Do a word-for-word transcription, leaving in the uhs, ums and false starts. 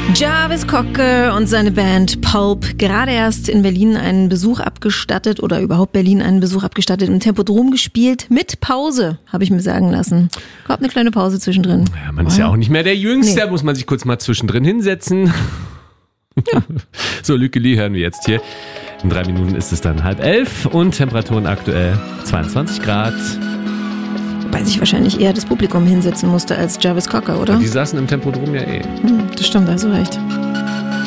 Jarvis Cocker und seine Band Pulp, gerade erst in Berlin einen Besuch abgestattet oder überhaupt Berlin einen Besuch abgestattet, im Tempodrom gespielt, mit Pause, habe ich mir sagen lassen. Gab eine kleine Pause zwischendrin. Ja, man ist ja auch nicht mehr der Jüngste, Nee. da muss man sich kurz mal zwischendrin hinsetzen. Ja. So, Lücke Lee hören wir jetzt hier. In drei Minuten ist es dann halb elf und Temperaturen aktuell zweiundzwanzig Grad. Wobei sich wahrscheinlich eher das Publikum hinsetzen musste als Jarvis Cocker, oder? Die saßen im Tempodrom ja eh. Hm, das stimmt, da hast du recht.